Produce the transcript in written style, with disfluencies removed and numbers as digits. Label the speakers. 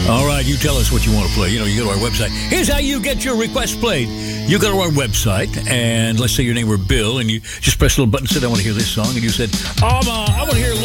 Speaker 1: All right, you tell us what you want to play. You go to our website. Here's how you get your request played. You go to our website, and let's say your name were Bill, and you just press a little button and said, I want to hear this song. And you said, I want to hear